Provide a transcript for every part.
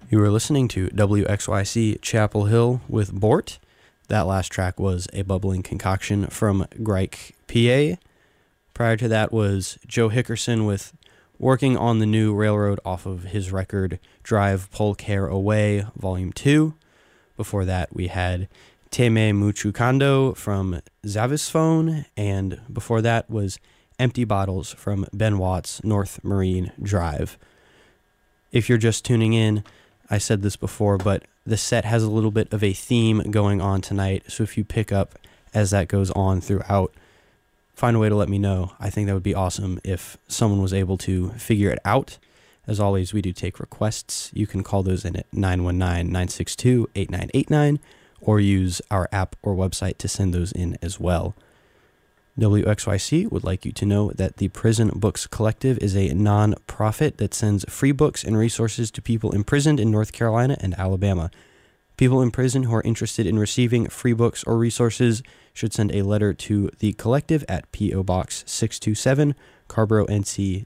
You were listening to WXYC Chapel Hill with Bort. That last track was A Bubbling Concoction from Grike, PA. Prior to that was Joe Hickerson with Working on the New Railroad off of his record Drive Polk Hair Away, Volume 2. Before that, we had Teme Muchukando from Zavisphone, and before that was Empty Bottles from Ben Watts, North Marine Drive. If you're just tuning in, I said this before, but the set has a little bit of a theme going on tonight, so if you pick up as that goes on throughout, find a way to let me know. I think that would be awesome if someone was able to figure it out. As always, we do take requests. You can call those in at 919-962-8989 or use our app or website to send those in as well. WXYC would like you to know that the Prison Books Collective is a non-profit that sends free books and resources to people imprisoned in North Carolina and Alabama. People in prison who are interested in receiving free books or resources should send a letter to the collective at P.O. Box 627, Carborough, NC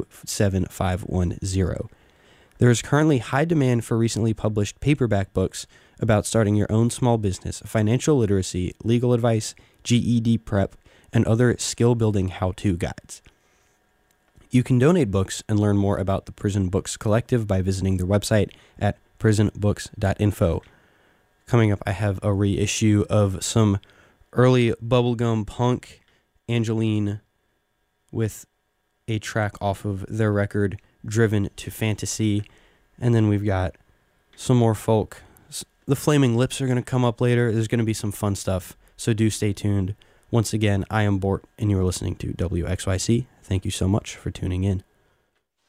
27510. There is currently high demand for recently published paperback books about starting your own small business, financial literacy, legal advice, GED prep, and other skill-building how-to guides. You can donate books and learn more about the Prison Books Collective by visiting their website at prisonbooks.info. Coming up, I have a reissue of some early bubblegum punk, Angeline, with a track off of their record, Driven to Fantasy. And then we've got some more folk. The Flaming Lips are going to come up later. There's going to be some fun stuff, so do stay tuned. Once again, I am Bort, and you are listening to WXYC. Thank you so much for tuning in.